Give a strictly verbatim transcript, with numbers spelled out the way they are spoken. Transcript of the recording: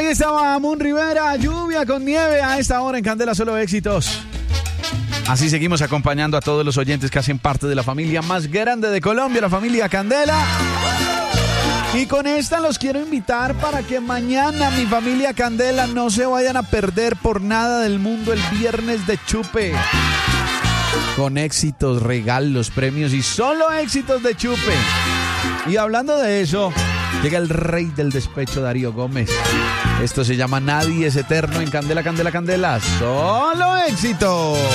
Ahí estaba Moon Rivera, Lluvia con Nieve, a esta hora en Candela Solo Éxitos. Así seguimos acompañando a todos los oyentes que hacen parte de la familia más grande de Colombia, la familia Candela. Y con esta los quiero invitar para que mañana, mi familia Candela, no se vayan a perder por nada del mundo el viernes de Chupe. Con éxitos, regalos, premios y solo éxitos de Chupe. Y hablando de eso, llega el rey del despecho, Darío Gómez. Esto se llama Nadie es Eterno en Candela, Candela, Candela. Solo éxito.